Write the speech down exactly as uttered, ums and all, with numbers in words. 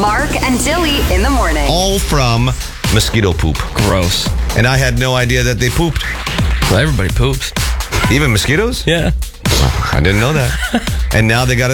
Mark and Dilly in the morning. All from mosquito poop. Gross. And I had no idea that they pooped. Well, everybody poops. Even mosquitoes? Yeah. I didn't know that. And now they got